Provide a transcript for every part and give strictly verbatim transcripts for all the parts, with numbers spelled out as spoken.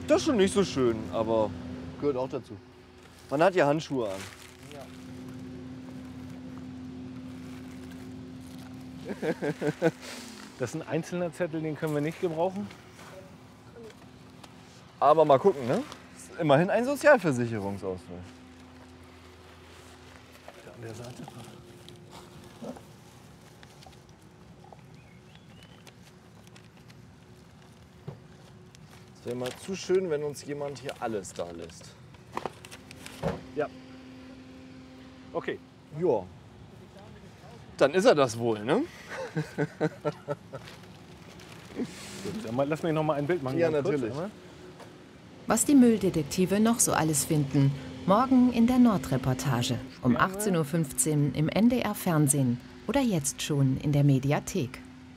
Das ist schon nicht so schön, aber gehört auch dazu. Man hat ja Handschuhe an. Ja. Das ist ein einzelner Zettel, den können wir nicht gebrauchen. Aber mal gucken, ne? Das ist immerhin ein Sozialversicherungsausweis. An der Seite. Es wäre mal zu schön, wenn uns jemand hier alles da lässt. Ja. Okay. Ja. Dann ist er das wohl, ne? Gut, dann lass mich noch mal ein Bild machen. Ja, ganz kurz, natürlich. einmal. Was die Mülldetektive noch so alles finden, morgen in der Nordreportage um achtzehn Uhr fünfzehn im N D R-Fernsehen oder jetzt schon in der Mediathek.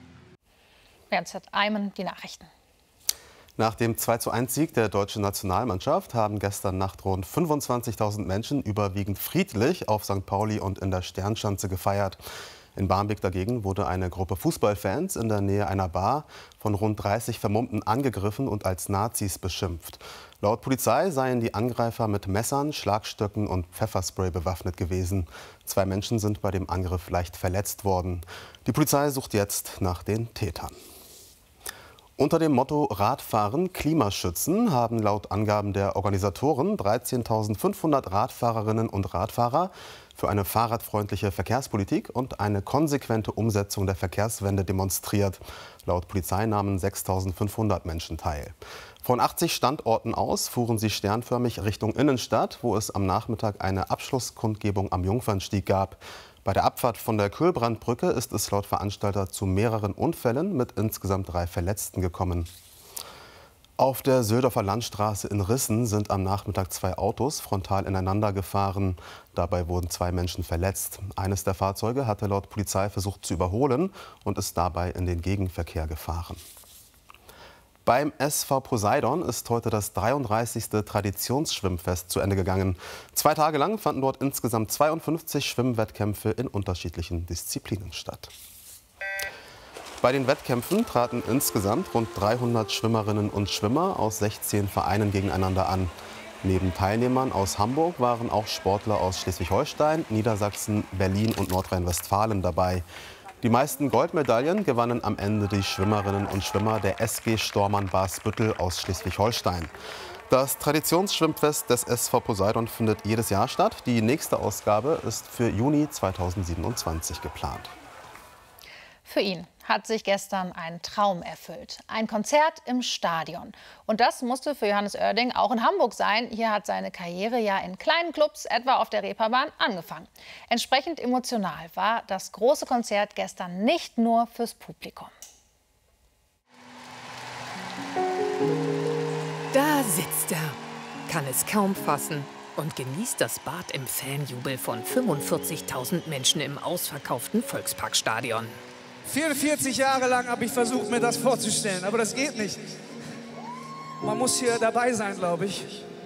Bernd Eimen, die Nachrichten. Nach dem zwei zu eins Sieg der deutschen Nationalmannschaft haben gestern Nacht rund fünfundzwanzigtausend Menschen überwiegend friedlich auf Sankt Pauli und in der Sternschanze gefeiert. In Barmbek dagegen wurde eine Gruppe Fußballfans in der Nähe einer Bar von rund dreißig Vermummten angegriffen und als Nazis beschimpft. Laut Polizei seien die Angreifer mit Messern, Schlagstöcken und Pfefferspray bewaffnet gewesen. Zwei Menschen sind bei dem Angriff leicht verletzt worden. Die Polizei sucht jetzt nach den Tätern. Unter dem Motto Radfahren Klimaschützen haben laut Angaben der Organisatoren dreizehntausendfünfhundert Radfahrerinnen und Radfahrer für eine fahrradfreundliche Verkehrspolitik und eine konsequente Umsetzung der Verkehrswende demonstriert. Laut Polizei nahmen sechstausendfünfhundert Menschen teil. Von achtzig Standorten aus fuhren sie sternförmig Richtung Innenstadt, wo es am Nachmittag eine Abschlusskundgebung am Jungfernstieg gab. Bei der Abfahrt von der Kühlbrandbrücke ist es laut Veranstalter zu mehreren Unfällen mit insgesamt drei Verletzten gekommen. Auf der Söldorfer Landstraße in Rissen sind am Nachmittag zwei Autos frontal ineinander gefahren. Dabei wurden zwei Menschen verletzt. Eines der Fahrzeuge hatte laut Polizei versucht zu überholen und ist dabei in den Gegenverkehr gefahren. Beim S V Poseidon ist heute das dreiunddreißigste Traditionsschwimmfest zu Ende gegangen. Zwei Tage lang fanden dort insgesamt zweiundfünfzig Schwimmwettkämpfe in unterschiedlichen Disziplinen statt. Bei den Wettkämpfen traten insgesamt rund dreihundert Schwimmerinnen und Schwimmer aus sechzehn Vereinen gegeneinander an. Neben Teilnehmern aus Hamburg waren auch Sportler aus Schleswig-Holstein, Niedersachsen, Berlin und Nordrhein-Westfalen dabei. Die meisten Goldmedaillen gewannen am Ende die Schwimmerinnen und Schwimmer der S G Stormann Basbüttel aus Schleswig-Holstein. Das Traditionsschwimmfest des S V Poseidon findet jedes Jahr statt. Die nächste Ausgabe ist für Juni zweitausendsiebenundzwanzig geplant. Für ihn hat sich gestern ein Traum erfüllt. Ein Konzert im Stadion. Und das musste für Johannes Oerding auch in Hamburg sein. Hier hat seine Karriere ja in kleinen Clubs, etwa auf der Reeperbahn, angefangen. Entsprechend emotional war das große Konzert gestern nicht nur fürs Publikum. Da sitzt er, kann es kaum fassen und genießt das Bad im Fanjubel von fünfundvierzigtausend Menschen im ausverkauften Volksparkstadion. vierundvierzig Jahre lang habe ich versucht, mir das vorzustellen, aber das geht nicht. Man muss hier dabei sein, glaube ich.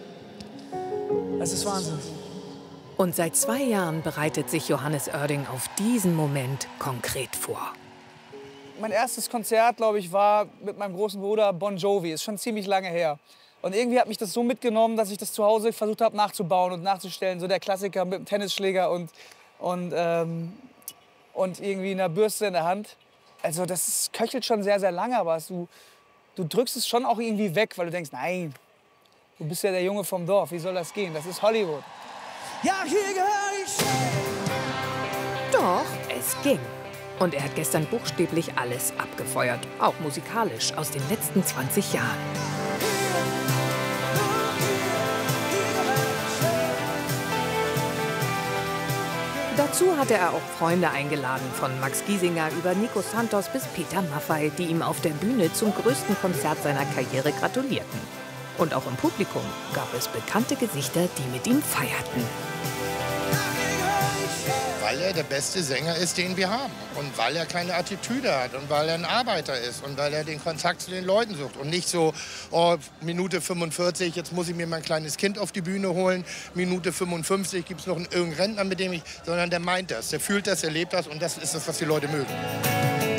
Es ist Wahnsinn. Und seit zwei Jahren bereitet sich Johannes Oerding auf diesen Moment konkret vor. Mein erstes Konzert, glaube ich, war mit meinem großen Bruder Bon Jovi. Ist schon ziemlich lange her. Und irgendwie hat mich das so mitgenommen, dass ich das zu Hause versucht habe nachzubauen und nachzustellen. So der Klassiker mit dem Tennisschläger und, und ähm, und irgendwie eine Bürste in der Hand. Also das ist, köchelt schon sehr, sehr lange, aber du, du drückst es schon auch irgendwie weg, weil du denkst, nein, du bist ja der Junge vom Dorf, wie soll das gehen? Das ist Hollywood. Ja, hier gehöre ich. Doch, es ging. Und er hat gestern buchstäblich alles abgefeuert, auch musikalisch, aus den letzten zwanzig Jahren. Dazu hatte er auch Freunde eingeladen, von Max Giesinger über Nico Santos bis Peter Maffay, die ihm auf der Bühne zum größten Konzert seiner Karriere gratulierten. Und auch im Publikum gab es bekannte Gesichter, die mit ihm feierten. Weil er der beste Sänger ist, den wir haben. Und weil er keine Attitüde hat und weil er ein Arbeiter ist und weil er den Kontakt zu den Leuten sucht. Und nicht so, oh, Minute fünfundvierzig, jetzt muss ich mir mein kleines Kind auf die Bühne holen. Minute fünfundfünfzig gibt es noch einen irgendeinen Rentner, mit dem ich... Sondern der meint das, der fühlt das, er lebt das und das ist das, was die Leute mögen.